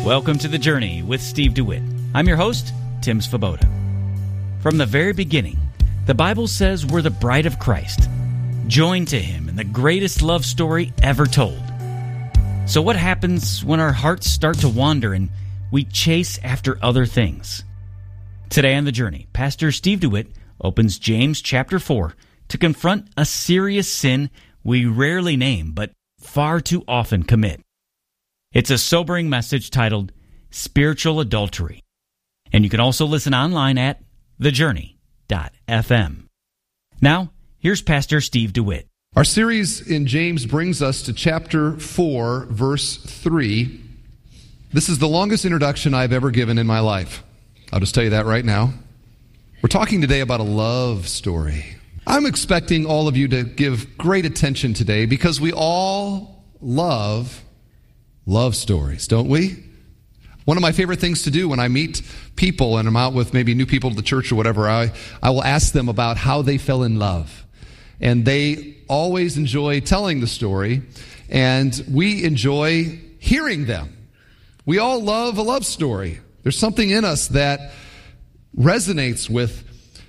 Welcome to The Journey with Steve DeWitt. I'm your host, Tim Svoboda. From the very beginning, the Bible says we're the bride of Christ, joined to Him in the greatest love story ever told. So what happens when our hearts start to wander and we chase after other things? Today on The Journey, Pastor Steve DeWitt opens James chapter 4 to confront a serious sin we rarely name but far too often commit. It's a sobering message titled Spiritual Adultery. And you can also listen online at thejourney.fm. Now, here's Pastor Steve DeWitt. Our series in James brings us to chapter 4, verse 3. This is the longest introduction I've ever given in my life. I'll just tell you that right now. We're talking today about a love story. I'm expecting all of you to give great attention today because we all love stories, don't we? One of my favorite things to do when I meet people and I'm out with maybe new people to the church or whatever, I will ask them about how they fell in love. And they always enjoy telling the story, and we enjoy hearing them. We all love a love story. There's something in us that resonates with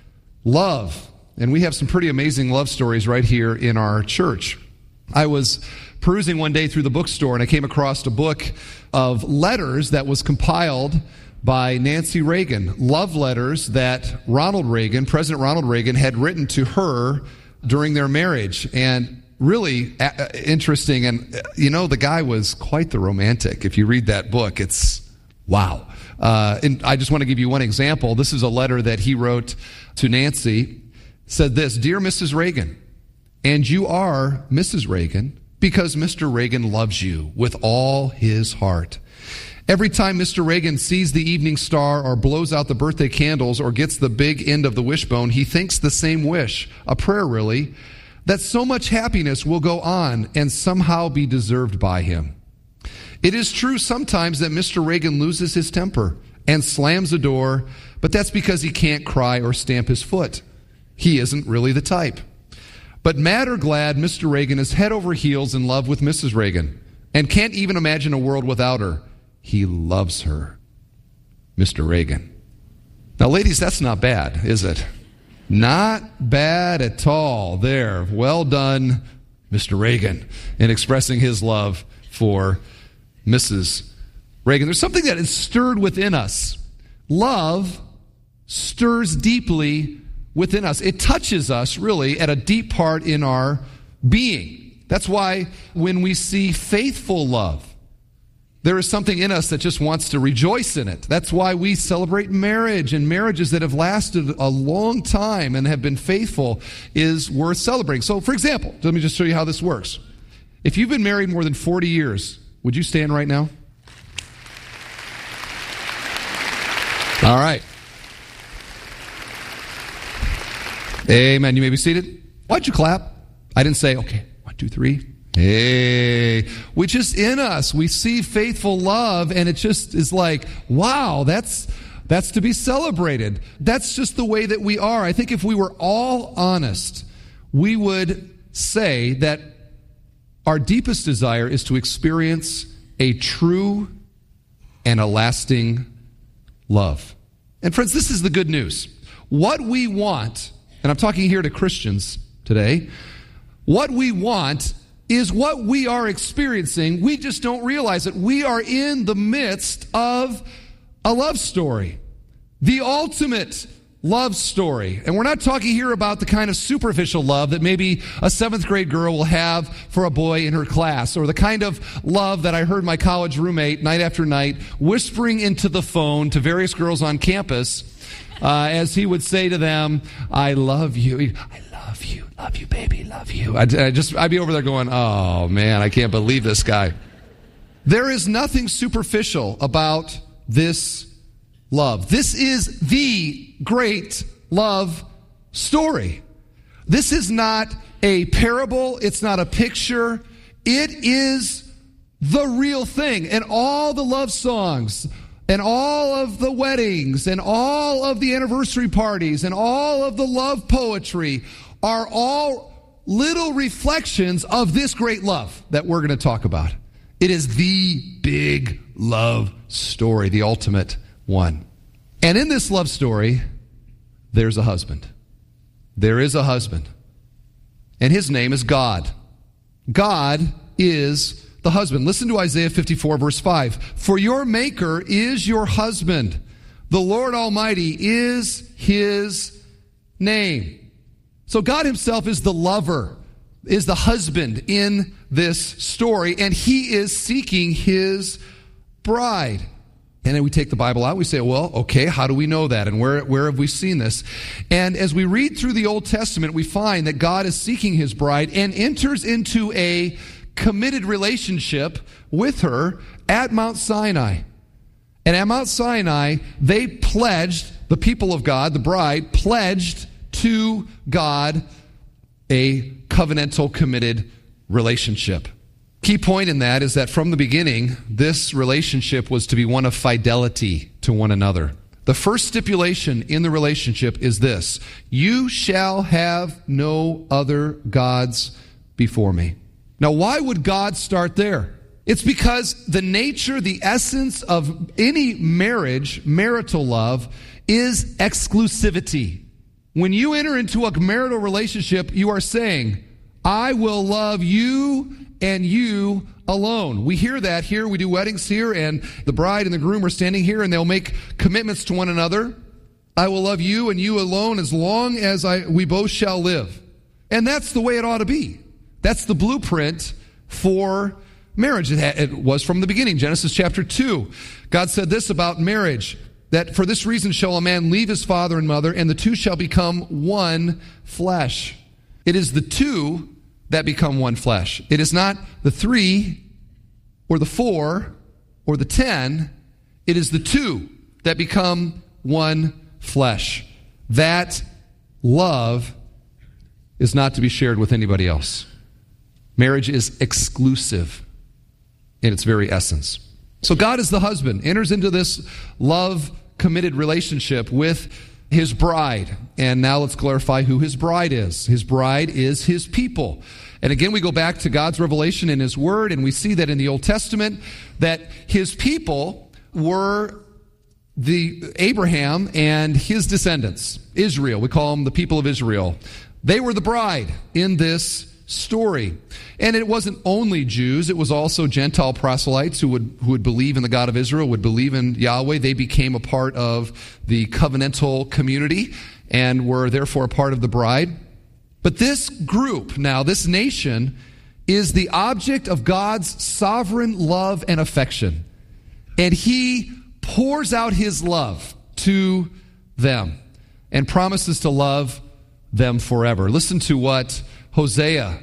love. And we have some pretty amazing love stories right here in our church. I was perusing one day through the bookstore, and I came across a book of letters that was compiled by Nancy Reagan. Love letters that President Ronald Reagan, had written to her during their marriage. And really interesting. And, the guy was quite the romantic. If you read that book, it's wow. And I just want to give you one example. This is a letter that he wrote to Nancy. It said this: "Dear Mrs. Reagan, and you are Mrs. Reagan because Mr. Reagan loves you with all his heart. Every time Mr. Reagan sees the evening star or blows out the birthday candles or gets the big end of the wishbone, he thinks the same wish, a prayer really, that so much happiness will go on and somehow be deserved by him. It is true sometimes that Mr. Reagan loses his temper and slams a door, but that's because he can't cry or stamp his foot. He isn't really the type. But mad or glad, Mr. Reagan is head over heels in love with Mrs. Reagan and can't even imagine a world without her. He loves her. Mr. Reagan." Now, ladies, that's not bad, is it? Not bad at all. There. Well done, Mr. Reagan, in expressing his love for Mrs. Reagan. There's something that is stirred within us. Love stirs deeply within us. It touches us, really, at a deep part in our being. That's why when we see faithful love, there is something in us that just wants to rejoice in it. That's why we celebrate marriage, and marriages that have lasted a long time and have been faithful is worth celebrating. So, for example, let me just show you how this works. If you've been married more than 40 years, would you stand right now? All right. Amen. You may be seated. Why'd you clap? I didn't say, okay, 1, 2, 3. Hey, which is in us. We see faithful love, and it just is like, wow, that's to be celebrated. That's just the way that we are. I think if we were all honest, we would say that our deepest desire is to experience a true and a lasting love. And friends, this is the good news. What we want, and I'm talking here to Christians today, what we want is what we are experiencing. We just don't realize it. We are in the midst of a love story, the ultimate love story. And we're not talking here about the kind of superficial love that maybe a 7th grade girl will have for a boy in her class, or the kind of love that I heard my college roommate night after night whispering into the phone to various girls on campus as he would say to them, "I love you. Love you, baby, love you." I'd be over there going, oh man, I can't believe this guy. There is nothing superficial about this love. This is the great love story. This is not a parable. It's not a picture. It is the real thing. And all the love songs and all of the weddings and all of the anniversary parties and all of the love poetry are all little reflections of this great love that we're going to talk about. It is the big love story, the ultimate one. And in this love story, there's a husband. There is a husband. And his name is God. God is the husband. Listen to Isaiah 54, verse 5. For your maker is your husband. The Lord Almighty is his name. So God himself is the lover, is the husband in this story, and he is seeking his bride. And then we take the Bible out, we say, well, okay, how do we know that? And where have we seen this? And as we read through the Old Testament, we find that God is seeking his bride and enters into a committed relationship with her at Mount Sinai. And at Mount Sinai, they pledged, the people of God, the bride, pledged to God a covenantal committed relationship. Key point in that is that from the beginning, this relationship was to be one of fidelity to one another. The first stipulation in the relationship is this: you shall have no other gods before me. Now, why would God start there? It's because the nature, the essence of any marriage, marital love, is exclusivity. When you enter into a marital relationship, you are saying, I will love you and you alone. We hear that here. We do weddings here, and the bride and the groom are standing here, and they'll make commitments to one another. I will love you and you alone as long as we both shall live. And that's the way it ought to be. That's the blueprint for marriage. It was from the beginning. Genesis chapter 2. God said this about marriage, that for this reason shall a man leave his father and mother, and the two shall become one flesh. It is the two that become one flesh. It is not the 3 or the 4 or the 10. It is the two that become one flesh. That love is not to be shared with anybody else. Marriage is exclusive in its very essence. So God is the husband, enters into this love committed relationship with his bride. And now let's clarify who his bride is. His bride is his people. And again, we go back to God's revelation in his word, and we see that in the Old Testament, that his people were the Abraham and his descendants, Israel. We call them the people of Israel. They were the bride in this story. And it wasn't only Jews, it was also Gentile proselytes who would believe in the God of Israel, would believe in Yahweh. They became a part of the covenantal community and were therefore a part of the bride. But this group now, this nation, is the object of God's sovereign love and affection. And he pours out his love to them and promises to love them forever. Listen to what Hosea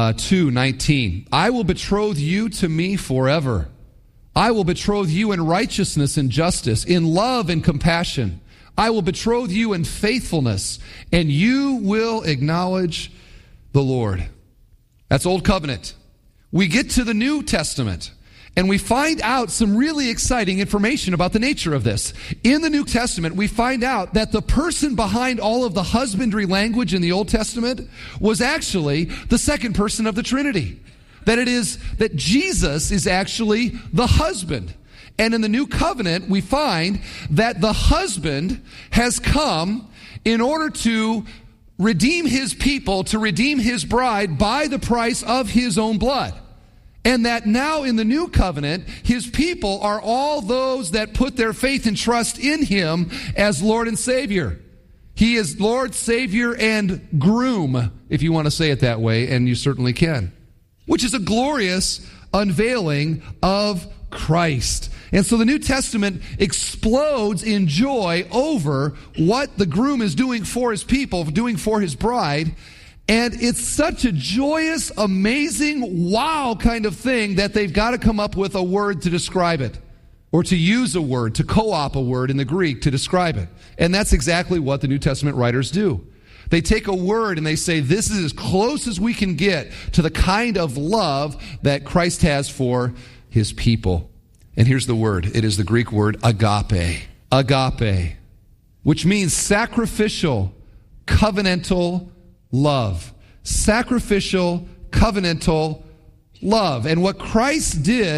2:19. I will betroth you to me forever. I will betroth you in righteousness and justice, in love and compassion. I will betroth you in faithfulness, and you will acknowledge the Lord. That's Old Covenant. We get to the New Testament, and we find out some really exciting information about the nature of this. In the New Testament, we find out that the person behind all of the husbandry language in the Old Testament was actually the second person of the Trinity. That Jesus is actually the husband. And in the New Covenant, we find that the husband has come in order to redeem his people, to redeem his bride by the price of his own blood. And that now in the New Covenant, his people are all those that put their faith and trust in him as Lord and Savior. He is Lord, Savior, and groom, if you want to say it that way, and you certainly can. Which is a glorious unveiling of Christ. And so the New Testament explodes in joy over what the groom is doing for his people, doing for his bride. And it's such a joyous, amazing, wow kind of thing that they've got to come up with a word to describe it. Or to use a word, to co-op a word in the Greek to describe it. And that's exactly what the New Testament writers do. They take a word and they say, this is as close as we can get to the kind of love that Christ has for his people. And here's the word. It is the Greek word agape. Agape. Which means sacrificial, covenantal love. Sacrificial, covenantal love. And what Christ did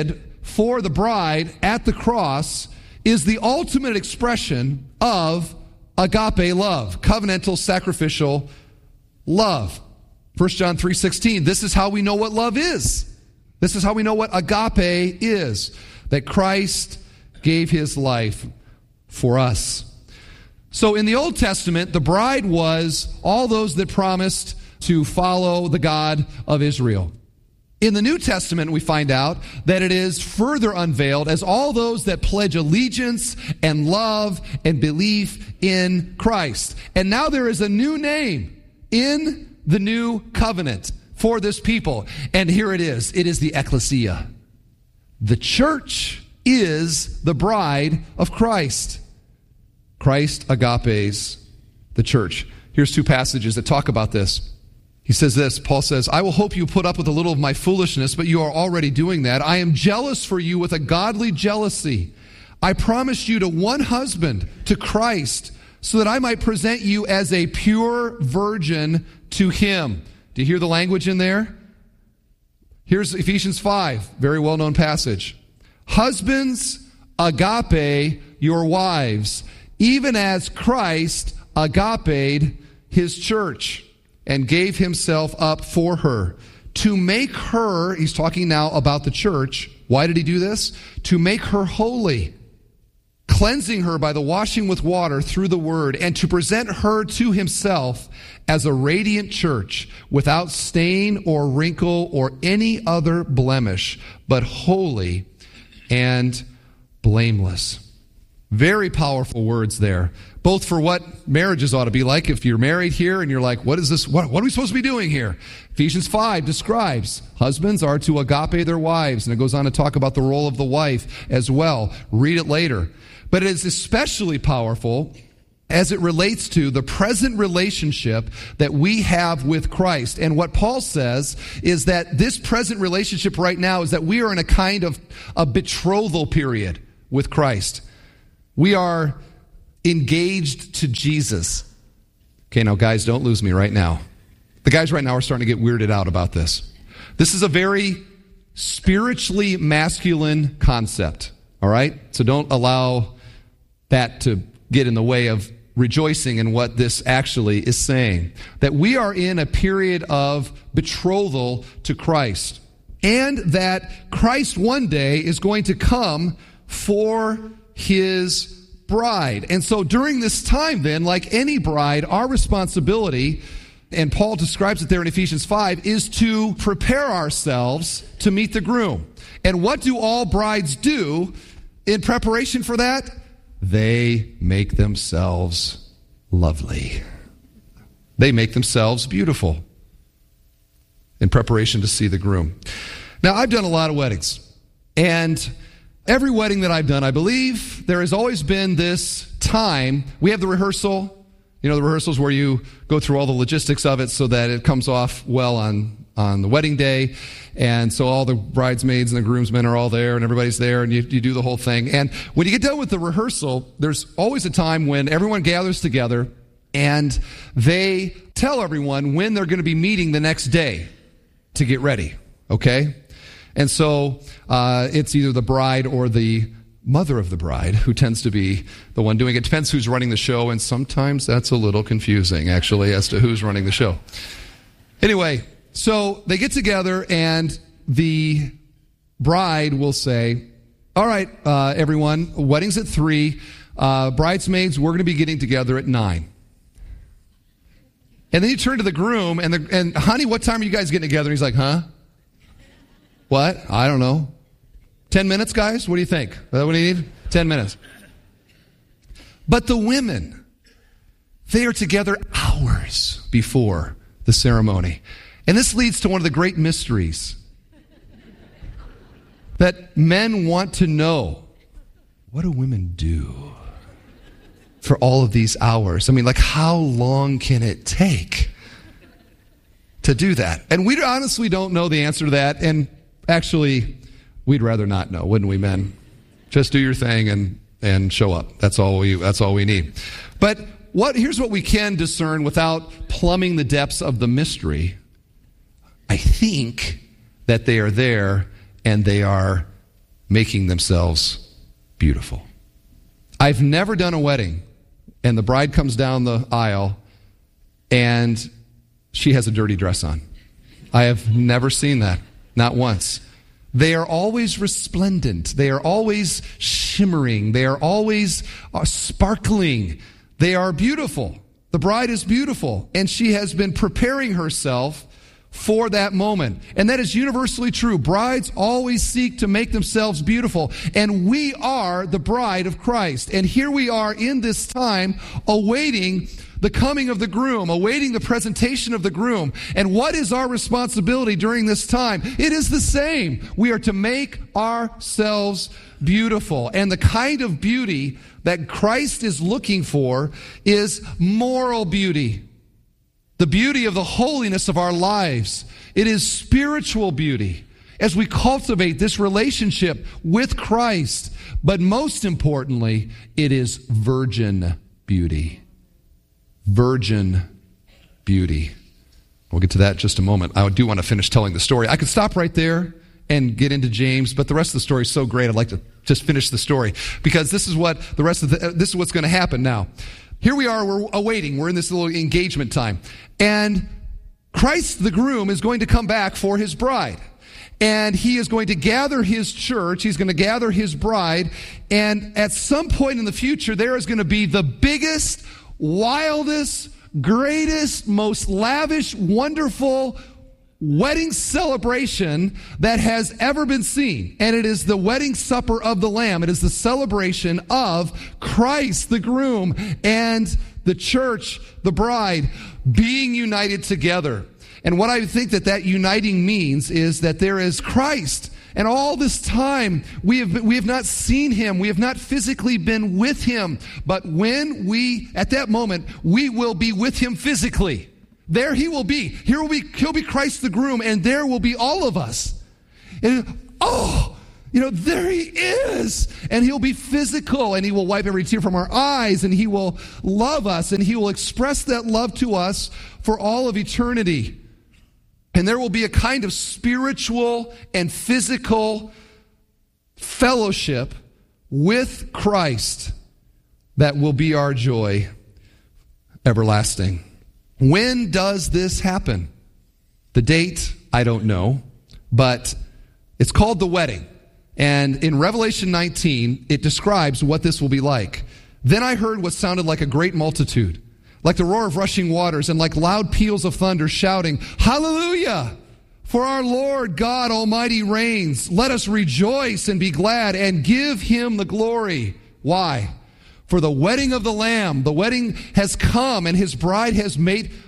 for the bride at the cross is the ultimate expression of agape love, covenantal sacrificial love. 1 John 3:16, this is how we know what love is. This is how we know what agape is, that Christ gave his life for us. So in the Old Testament, the bride was all those that promised to follow the God of Israel. In the New Testament, we find out that it is further unveiled as all those that pledge allegiance and love and belief in Christ. And now there is a new name in the new covenant for this people. And here it is. It is the ecclesia. The church is the bride of Christ. Christ agapes the church. Here's two passages that talk about this. He says this, Paul says, I will hope you put up with a little of my foolishness, but you are already doing that. I am jealous for you with a godly jealousy. I promised you to one husband, to Christ, so that I might present you as a pure virgin to him. Do you hear the language in there? Here's Ephesians 5, very well-known passage. Husbands, agape your wives, even as Christ agape his church and gave himself up for her, to make her, he's talking now about the church. Why did he do this? To make her holy, cleansing her by the washing with water through the word, and to present her to himself as a radiant church, without stain or wrinkle or any other blemish, but holy and blameless. Very powerful words there, both for what marriages ought to be like. If you're married here and you're like, what is this? What are we supposed to be doing here? Ephesians 5 describes husbands are to agape their wives, and it goes on to talk about the role of the wife as well. Read it later. But it is especially powerful as it relates to the present relationship that we have with Christ. And what Paul says is that this present relationship right now is that we are in a kind of a betrothal period with Christ. We are engaged to Jesus. Okay, now guys, don't lose me right now. The guys right now are starting to get weirded out about this. This is a very spiritually masculine concept, all right? So don't allow that to get in the way of rejoicing in what this actually is saying. That we are in a period of betrothal to Christ. And that Christ one day is going to come for his bride. And so during this time then, like any bride, our responsibility, and Paul describes it there in Ephesians 5, is to prepare ourselves to meet the groom. And what do all brides do in preparation for that? They make themselves lovely. They make themselves beautiful in preparation to see the groom. Now, I've done a lot of weddings, and every wedding that I've done, I believe there has always been this time. We have the rehearsal. You know, the rehearsals where you go through all the logistics of it so that it comes off well on the wedding day. And so all the bridesmaids and the groomsmen are all there and everybody's there and you do the whole thing. And when you get done with the rehearsal, there's always a time when everyone gathers together and they tell everyone when they're going to be meeting the next day to get ready. Okay? And so it's either the bride or the mother of the bride who tends to be the one doing it. Depends who's running the show, and sometimes that's a little confusing, actually, as to who's running the show. Anyway, so they get together, and the bride will say, all right, everyone, wedding's at 3. Bridesmaids, we're going to be getting together at 9. And then you turn to the groom, and honey, what time are you guys getting together? And he's like, huh? What? I don't know. 10 minutes, guys? What do you think? Is that what you need? 10 minutes. But the women, they are together hours before the ceremony. And this leads to one of the great mysteries that men want to know. What do women do for all of these hours? I mean, like, how long can it take to do that? And we honestly don't know the answer to that. And actually, we'd rather not know, wouldn't we, men? Just do your thing and show up. That's all we need. But here's what we can discern without plumbing the depths of the mystery. I think that they are there and they are making themselves beautiful. I've never done a wedding, and the bride comes down the aisle, and she has a dirty dress on. I have never seen that, not once. They are always resplendent. They are always shimmering. They are always sparkling. They are beautiful. The bride is beautiful, and she has been preparing herself for that moment. And that is universally true. Brides always seek to make themselves beautiful. And we are the bride of Christ. And here we are in this time awaiting the coming of the groom, awaiting the presentation of the groom. And what is our responsibility during this time? It is the same. We are to make ourselves beautiful. And the kind of beauty that Christ is looking for is moral beauty. The beauty of the holiness of our lives. It is spiritual beauty as we cultivate this relationship with Christ. But most importantly, it is virgin beauty. Virgin beauty. We'll get to that in just a moment. I do want to finish telling the story. I could stop right there and get into James, but the rest of the story is so great, I'd like to just finish the story, because this is what this is what's going to happen now. Here we are, we're awaiting, we're in this little engagement time, and Christ the groom is going to come back for his bride, and he is going to gather his church, he's going to gather his bride, and at some point in the future, there is going to be the biggest, wildest, greatest, most lavish, wonderful wedding celebration that has ever been seen. And it is the wedding supper of the Lamb. It is the celebration of Christ, the groom, and the church, the bride, being united together. And what I think that uniting means is that there is Christ. And all this time, we have not seen him. We have not physically been with him. But at that moment, we will be with him physically. There he will be. He'll be Christ the groom, and there will be all of us. And there he is. And he'll be physical, and he will wipe every tear from our eyes, and he will love us, and he will express that love to us for all of eternity. And there will be a kind of spiritual and physical fellowship with Christ that will be our joy everlasting. When does this happen? The date, I don't know, but it's called the wedding. And in Revelation 19, it describes what this will be like. Then I heard what sounded like a great multitude, like the roar of rushing waters and like loud peals of thunder shouting, "Hallelujah! For our Lord God Almighty reigns. Let us rejoice and be glad and give him the glory." Why? For the wedding of the Lamb, the wedding has come, and his bride has made... Did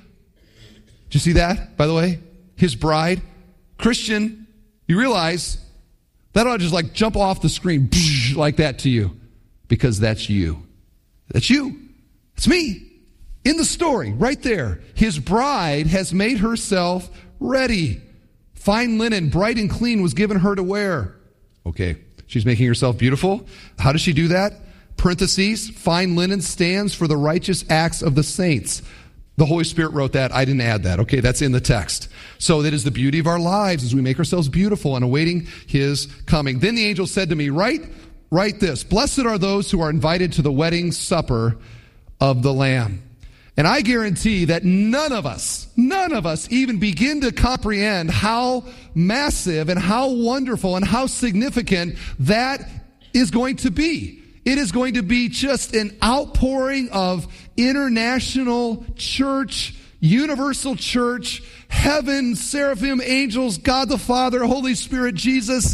you see that, by the way? His bride. Christian, you realize that ought to just jump off the screen like that to you, because that's you. That's you. It's me. In the story, right there, his bride has made herself ready. Fine linen, bright and clean, was given her to wear. Okay, she's making herself beautiful. How does she do that? Parentheses, fine linen stands for the righteous acts of the saints. The Holy Spirit wrote that. I didn't add that. Okay, that's in the text. So that is the beauty of our lives as we make ourselves beautiful and awaiting his coming. Then the angel said to me, write this. Blessed are those who are invited to the wedding supper of the Lamb. And I guarantee that none of us even begin to comprehend how massive and how wonderful and how significant that is going to be. It is going to be just an outpouring of international church, universal church, heaven, seraphim, angels, God the Father, Holy Spirit, Jesus,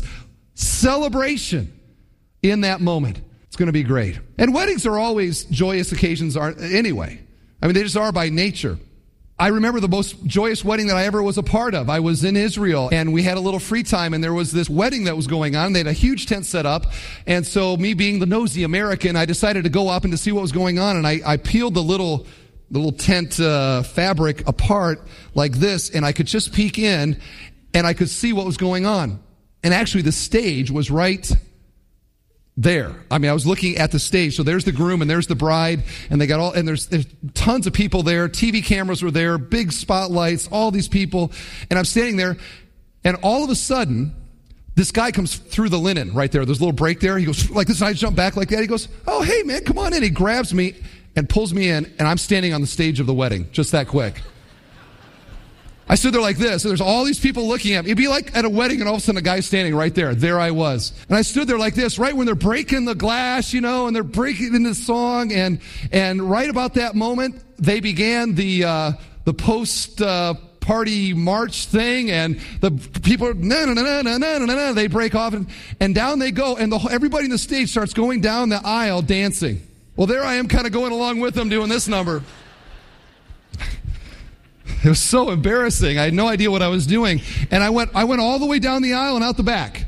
celebration in that moment. It's going to be great. And weddings are always joyous occasions anyway. I mean, they just are by nature. I remember the most joyous wedding that I ever was a part of. I was in Israel, and we had a little free time, and there was this wedding that was going on. They had a huge tent set up, and so me being the nosy American, I decided to go up and to see what was going on, and I peeled the little tent fabric apart like this, and I could just peek in, and I could see what was going on. And actually, the stage was right there. I mean, I was looking at the stage. So there's the groom and there's the bride, and there's tons of people there. TV cameras were there, big spotlights, all these people. And I'm standing there, and all of a sudden, this guy comes through the linen right there. There's a little break there. He goes like this, and I jump back like that. He goes, oh, hey, man, come on in. He grabs me and pulls me in, and I'm standing on the stage of the wedding, just that quick. I stood there like this, and there's all these people looking at me. It'd be like at a wedding, and all of a sudden a guy's standing right there. There I was. And I stood there like this, right when they're breaking the glass, and they're breaking into the song, and right about that moment, they began the post party march thing, and the people are, they break off, and down they go, and everybody in the stage starts going down the aisle dancing. Well, there I am kind of going along with them doing this number. It was so embarrassing. I had no idea what I was doing. And I went all the way down the aisle and out the back.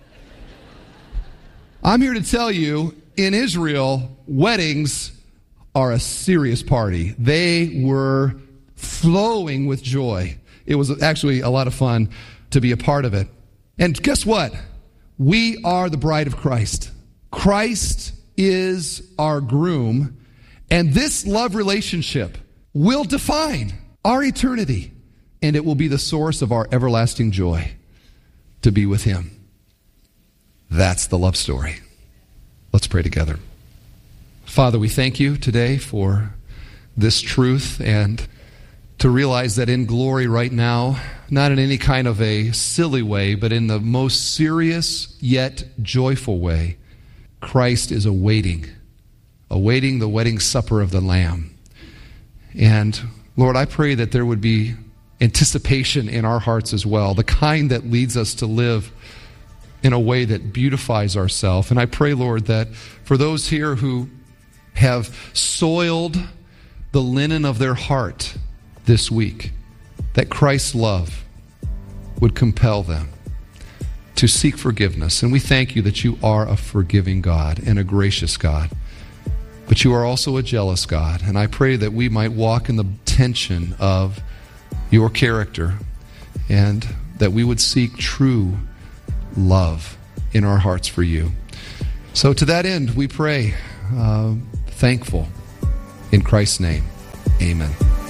I'm here to tell you, in Israel, weddings are a serious party. They were flowing with joy. It was actually a lot of fun to be a part of it. And guess what? We are the bride of Christ. Christ is our groom. And this love relationship will define our eternity, and it will be the source of our everlasting joy to be with him. That's the love story. Let's pray together. Father, we thank you today for this truth, and to realize that in glory right now, not in any kind of a silly way, but in the most serious yet joyful way, Christ is awaiting the wedding supper of the Lamb. And Lord, I pray that there would be anticipation in our hearts as well, the kind that leads us to live in a way that beautifies ourselves. And I pray, Lord, that for those here who have soiled the linen of their heart this week, that Christ's love would compel them to seek forgiveness. And we thank you that you are a forgiving God and a gracious God. But you are also a jealous God, and I pray that we might walk in the tension of your character, and that we would seek true love in our hearts for you. So to that end, we pray, thankful, in Christ's name. Amen.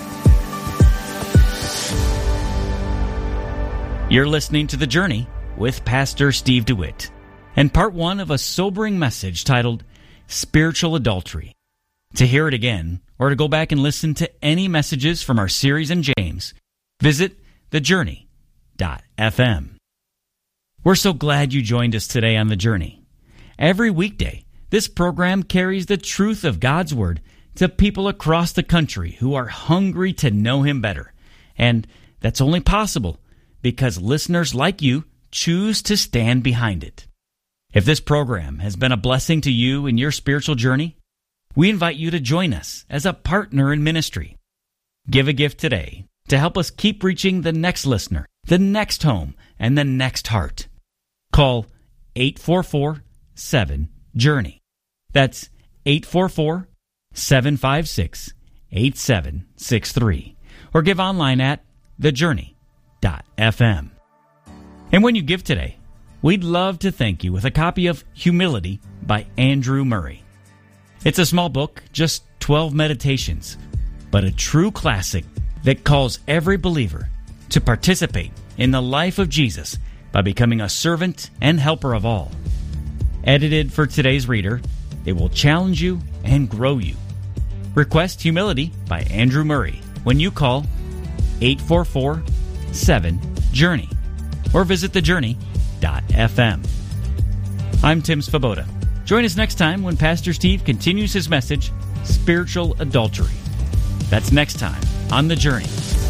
You're listening to The Journey with Pastor Steve DeWitt, and part one of a sobering message titled Spiritual Adultery. To hear it again, or to go back and listen to any messages from our series in James, visit thejourney.fm. We're so glad you joined us today on The Journey. Every weekday, this program carries the truth of God's Word to people across the country who are hungry to know Him better. And that's only possible because listeners like you choose to stand behind it. If this program has been a blessing to you in your spiritual journey, we invite you to join us as a partner in ministry. Give a gift today to help us keep reaching the next listener, the next home, and the next heart. Call 844-7-JOURNEY. That's 844-756-8763. Or give online at thejourney.fm. And when you give today, we'd love to thank you with a copy of Humility by Andrew Murray. It's a small book, just 12 meditations, but a true classic that calls every believer to participate in the life of Jesus by becoming a servant and helper of all. Edited for today's reader, it will challenge you and grow you. Request Humility by Andrew Murray when you call 844-7-JOURNEY or visit thejourney.fm. I'm Tim Svoboda. Join us next time when Pastor Steve continues his message, Spiritual Adultery. That's next time on The Journey.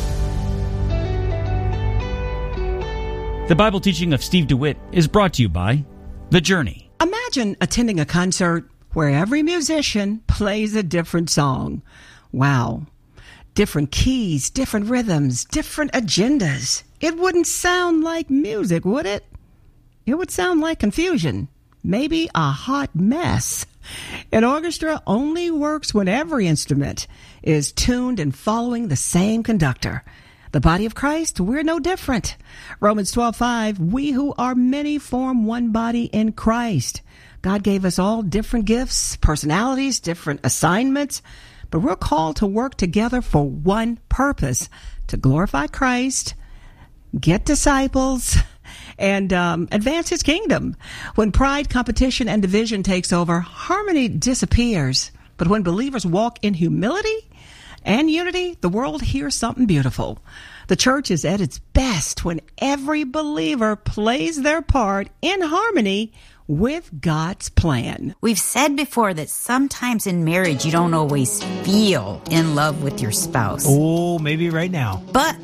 The Bible teaching of Steve DeWitt is brought to you by The Journey. Imagine attending a concert where every musician plays a different song. Wow. Different keys, different rhythms, different agendas. It wouldn't sound like music, would it? It would sound like confusion. Maybe a hot mess. An orchestra only works when every instrument is tuned and following the same conductor. The body of Christ, we're no different. Romans 12:5, we who are many form one body in Christ. God gave us all different gifts, personalities, different assignments, but we're called to work together for one purpose, to glorify Christ, get disciples, and advance his kingdom. When pride, competition, and division takes over, harmony disappears. But when believers walk in humility and unity, the world hears something beautiful. The church is at its best when every believer plays their part in harmony with God's plan. We've said before that sometimes in marriage you don't always feel in love with your spouse. Oh, maybe right now. But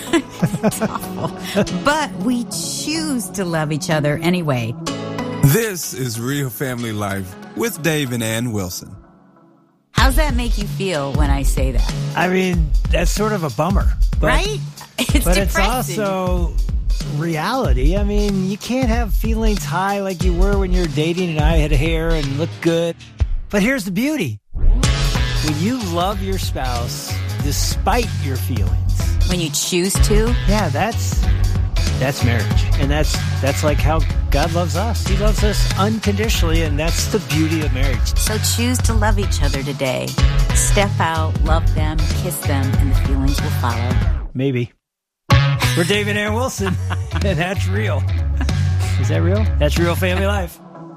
but we choose to love each other anyway. This is Real Family Life with Dave and Ann Wilson. How's that make you feel when I say that? I mean, that's sort of a bummer. Right? It's but depressing. It's also reality. I mean, you can't have feelings high like you were when you were dating and I had hair and looked good. But here's the beauty. When you love your spouse despite your feelings. When you choose to? Yeah, that's marriage. And that's like how God loves us. He loves us unconditionally, and that's the beauty of marriage. So choose to love each other today. Step out, love them, kiss them, and the feelings will follow. Maybe. We're Dave and Ann Wilson, and that's real. Is that real? That's Real Family Life.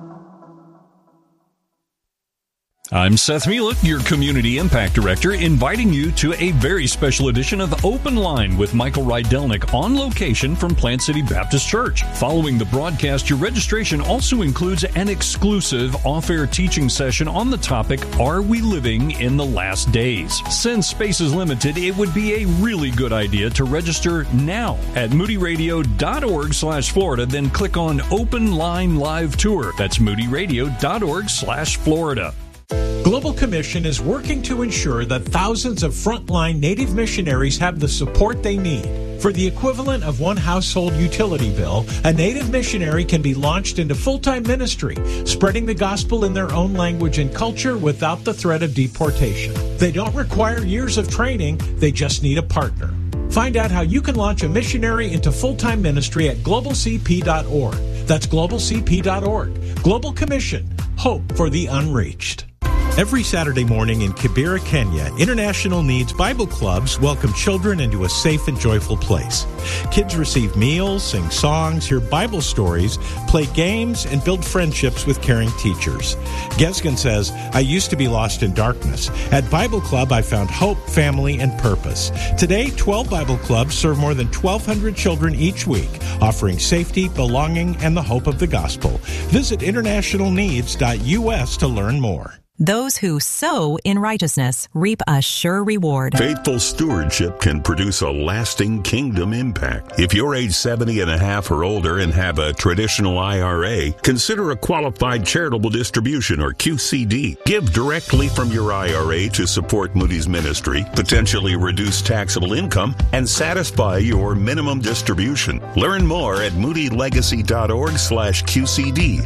I'm Seth Mielek, your Community Impact Director, inviting you to a very special edition of Open Line with Michael Rydelnik on location from Plant City Baptist Church. Following the broadcast, your registration also includes an exclusive off-air teaching session on the topic, Are We Living in the Last Days? Since space is limited, it would be a really good idea to register now at moodyradio.org/Florida, then click on Open Line Live Tour. That's moodyradio.org/Florida. Global Commission is working to ensure that thousands of frontline Native missionaries have the support they need. For the equivalent of one household utility bill, a Native missionary can be launched into full-time ministry, spreading the gospel in their own language and culture without the threat of deportation. They don't require years of training, they just need a partner. Find out how you can launch a missionary into full-time ministry at globalcp.org. That's globalcp.org. Global Commission. Hope for the unreached. Every Saturday morning in Kibera, Kenya, International Needs Bible Clubs welcome children into a safe and joyful place. Kids receive meals, sing songs, hear Bible stories, play games, and build friendships with caring teachers. Gesgen says, I used to be lost in darkness. At Bible Club, I found hope, family, and purpose. Today, 12 Bible Clubs serve more than 1,200 children each week, offering safety, belonging, and the hope of the gospel. Visit internationalneeds.us to learn more. Those who sow in righteousness reap a sure reward. Faithful stewardship can produce a lasting kingdom impact. If you're age 70 and a half or older and have a traditional IRA, consider a qualified charitable distribution or QCD. Give directly from your IRA to support Moody's ministry, potentially reduce taxable income, and satisfy your minimum distribution. Learn more at moodylegacy.org/QCD.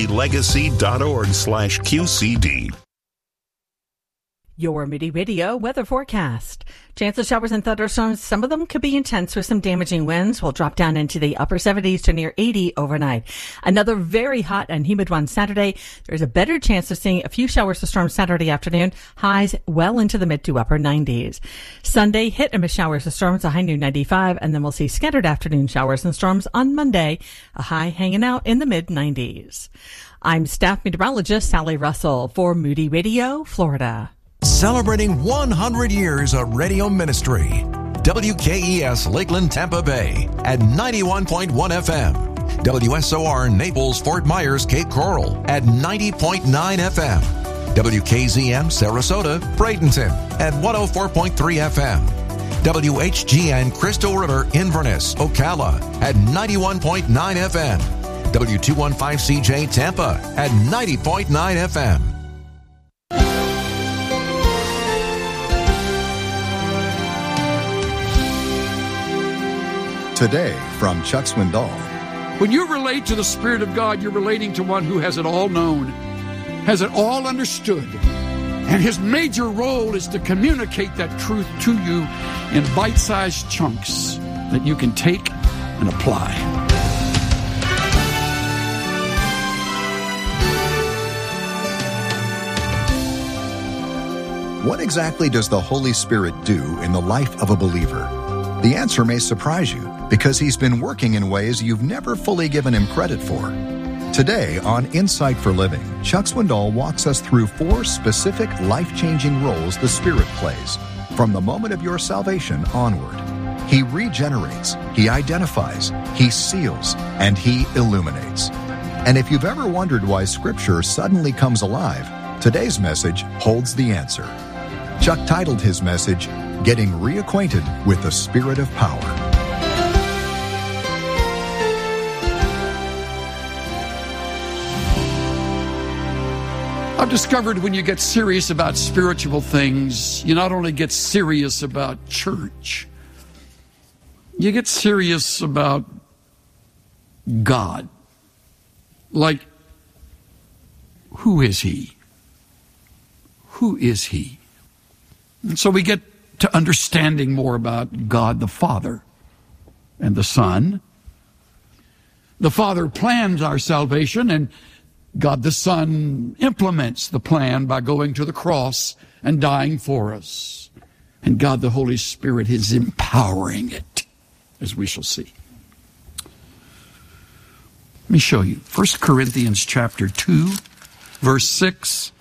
moodylegacy.org/QCD. Your Moody Radio weather forecast. Chance of showers and thunderstorms. Some of them could be intense with some damaging winds. Will drop down into the upper 70s to near 80 overnight. Another very hot and humid one Saturday. There's a better chance of seeing a few showers or storms Saturday afternoon. Highs well into the mid to upper 90s. Sunday, hit and miss showers or storms. A high near 95. And then we'll see scattered afternoon showers and storms on Monday. A high hanging out in the mid 90s. I'm staff meteorologist Sally Russell for Moody Radio, Florida. Celebrating 100 years of radio ministry. WKES Lakeland, Tampa Bay at 91.1 FM. WSOR Naples, Fort Myers, Cape Coral at 90.9 FM. WKZM Sarasota, Bradenton at 104.3 FM. WHGN Crystal River, Inverness, Ocala at 91.9 FM. W215CJ Tampa at 90.9 FM. Today from Chuck Swindoll. When you relate to the Spirit of God, you're relating to one who has it all known, has it all understood. And his major role is to communicate that truth to you in bite-sized chunks that you can take and apply. What exactly does the Holy Spirit do in the life of a believer? The answer may surprise you, because He's been working in ways you've never fully given Him credit for. Today on Insight for Living, Chuck Swindoll walks us through 4 specific life-changing roles the Spirit plays from the moment of your salvation onward. He regenerates, He identifies, He seals, and He illuminates. And if you've ever wondered why Scripture suddenly comes alive, today's message holds the answer. Chuck titled his message, Getting Reacquainted with the Spirit of Power. I've discovered when you get serious about spiritual things, you not only get serious about church, you get serious about God. Like, who is He? Who is He? And so we get to understanding more about God the Father and the Son. The Father plans our salvation, and God the Son implements the plan by going to the cross and dying for us. And God the Holy Spirit is empowering it, as we shall see. Let me show you. 1 Corinthians chapter 2, verse 6.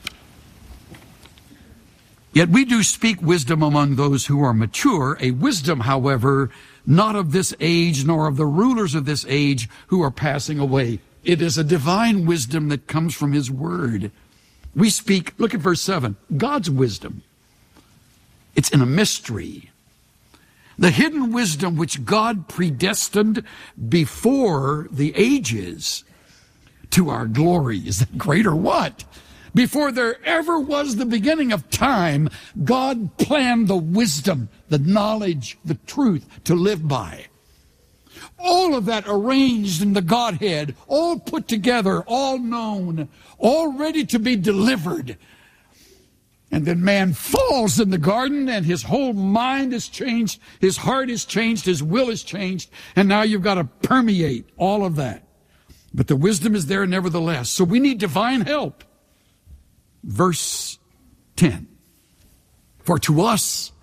Yet we do speak wisdom among those who are mature, a wisdom, however, not of this age, nor of the rulers of this age who are passing away. It is a divine wisdom that comes from His Word. We speak, look at verse 7, God's wisdom. It's in a mystery. The hidden wisdom which God predestined before the ages to our glory. Is that great or what? Before there ever was the beginning of time, God planned the wisdom, the knowledge, the truth to live by. All of that arranged in the Godhead, all put together, all known, all ready to be delivered. And then man falls in the garden and his whole mind is changed, his heart is changed, his will is changed, and now you've got to permeate all of that. But the wisdom is there nevertheless. So we need divine help. Verse 10. For to us